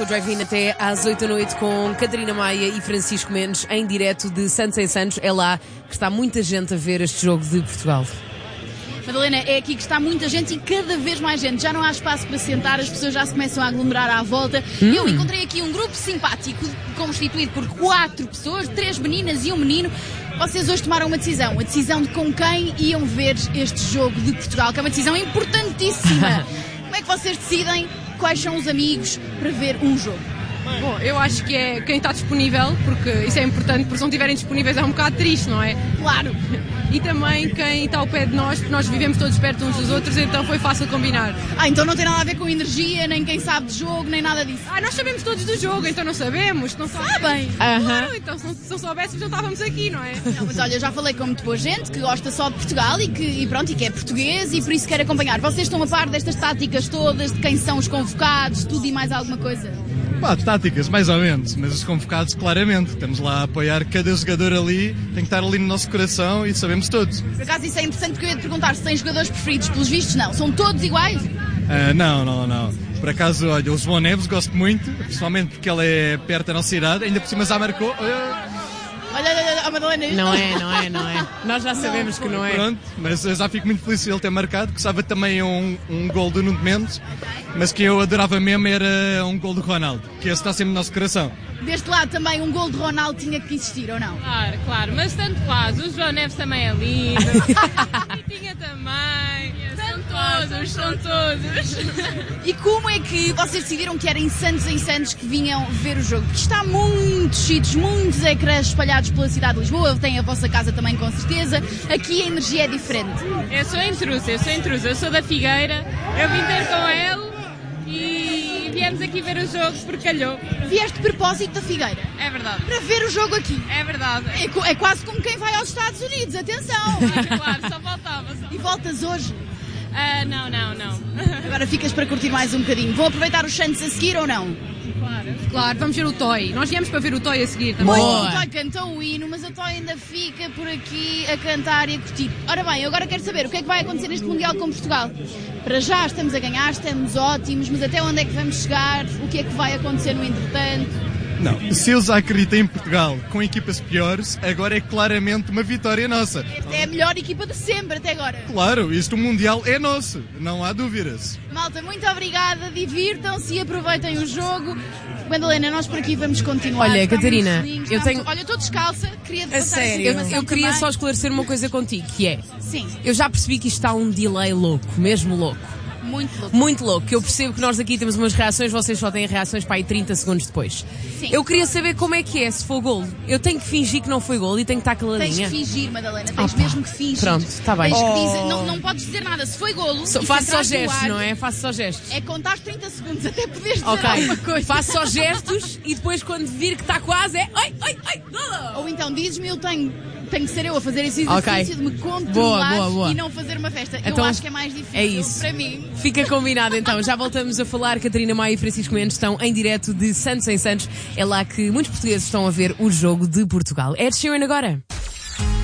com o Drive-In até às 8 da noite com Catarina Maia e Francisco Mendes em direto de Santos em Santos. É lá que está muita gente a ver este jogo de Portugal. Madalena, é aqui que está muita gente e cada vez mais gente. Já não há espaço para sentar, as pessoas já se começam a aglomerar à volta. Eu encontrei aqui um grupo simpático constituído por 4 pessoas, 3 meninas e um menino. Vocês hoje tomaram uma decisão de com quem iam ver este jogo de Portugal, que é uma decisão importantíssima. Como é que vocês decidem quais são os amigos para ver um jogo? Bom, eu acho que é quem está disponível, porque isso é importante, porque se não estiverem disponíveis é um bocado triste, não é? Claro. E também quem está ao pé de nós, porque nós vivemos todos perto uns dos outros, então foi fácil combinar. Então não tem nada a ver com energia, nem quem sabe de jogo, nem nada disso. Nós sabemos todos do jogo, então não sabemos. Não sabem? Claro, então se não soubéssemos não estávamos aqui, não é? Não, mas olha, já falei com muito boa gente que gosta só de Portugal e que é português e por isso quer acompanhar. Vocês estão a par destas táticas todas, de quem são os convocados, tudo e mais alguma coisa? Táticas, mais ou menos, mas os convocados, claramente. Estamos lá a apoiar cada jogador ali, tem que estar ali no nosso coração e sabemos todos. Por acaso isso é interessante porque eu ia te perguntar se tens jogadores preferidos, pelos vistos não. São todos iguais? Não. Por acaso, olha, o João Neves gosto muito, principalmente porque ele é perto da nossa idade, ainda por cima já marcou. Olha, Madalena. Não é. Nós já sabemos que não é. Pronto, mas eu já fico muito feliz de ele ter marcado. Gostava também um gol do Nuno Mendes, mas que eu adorava mesmo era um gol do Ronaldo, que esse está sempre no nosso coração. Deste lado também um gol de Ronaldo tinha que existir, ou não? Claro, mas tanto faz. O João Neves também é lindo. E tinha também. São todos. E como é que vocês decidiram que era em Santos que vinham ver o jogo? Porque está muitos sítios, muitos ecrãs espalhados pela cidade de Lisboa, tem a vossa casa também com certeza. Aqui a energia é diferente. Eu sou intrusa, eu sou da Figueira, eu vim ter com ele e viemos aqui ver o jogo porque calhou. Vieste de propósito da Figueira? É verdade. Para ver o jogo aqui? É verdade. É quase como quem vai aos Estados Unidos, atenção! Claro, só faltava. E voltas hoje? Não. Agora ficas para curtir mais um bocadinho. Vão aproveitar os Santos a seguir ou não? Claro, vamos ver o Toy. Nós viemos para ver o Toy a seguir também. O Toy cantou o hino, mas o Toy ainda fica por aqui a cantar e a curtir. Ora bem, eu agora quero saber o que é que vai acontecer neste Mundial com Portugal. Para já estamos a ganhar, estamos ótimos, mas até onde é que vamos chegar? O que é que vai acontecer no entretanto? Não, se eu já acreditei em Portugal com equipas piores, agora é claramente uma vitória nossa. Esta é a melhor equipa de sempre até agora. Claro, isto o Mundial é nosso, não há dúvidas. Malta, muito obrigada, divirtam-se e aproveitem o jogo. Madalena, nós por aqui vamos continuar. Olha, Catarina, Olha, estou descalça, queria te a sério, eu queria só esclarecer uma coisa contigo, que é... Sim. Eu já percebi que isto está um delay louco, mesmo louco. Muito louco, que eu percebo que nós aqui temos umas reações, vocês só têm reações para aí 30 segundos depois. Sim. Eu queria saber como é que é, se for golo. Eu tenho que fingir que não foi golo e tenho que estar caladinha. Tens que fingir, Madalena, tens mesmo que fingir. Pronto, está bem. Não podes dizer nada, se foi golo... Faço só gestos, não é? Faço só gestos. É contar 30 segundos até poderes dizer alguma coisa. Faço só gestos e depois quando vir que está quase é... Oi, golo! Ou então dizes-me, tenho que ser eu a fazer esse exercício de me controlar e não fazer uma festa. Então, eu acho que é mais difícil é isso. Para mim. Fica combinado então. Já voltamos a falar. Catarina Maia e Francisco Mendes estão em direto de Santos em Santos. É lá que muitos portugueses estão a ver o jogo de Portugal. Ed Sheeran agora.